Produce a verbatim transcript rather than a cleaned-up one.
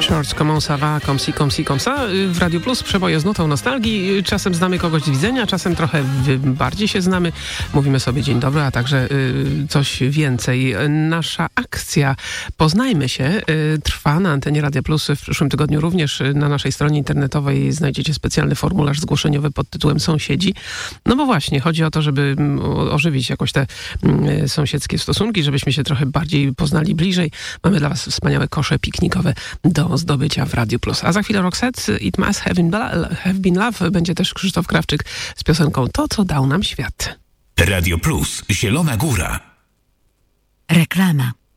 Shorts, comment ça va, comme si, comme si, comme ça. W Radiu Plus przeboje z nutą nostalgii. Czasem znamy kogoś z widzenia, czasem trochę bardziej się znamy. Mówimy sobie dzień dobry, a także y, coś więcej. Nasza akcja Poznajmy się y, trwa na antenie Radia Plus. W przyszłym tygodniu również na naszej stronie internetowej znajdziecie specjalny formularz zgłoszeniowy pod tytułem Sąsiedzi. No bo właśnie, chodzi o to, żeby ożywić jakoś te y, sąsiedzkie stosunki, żebyśmy się trochę bardziej poznali bliżej. Mamy dla was wspaniałe kosze piknikowe do zdobycia w Radiu Plus. A za chwilę Roxette, It Must Have Been, have been Love. Będzie też Krzysztof Krawczyk z piosenką To, co dał nam świat. Radio Plus, Zielona Góra. Reklama.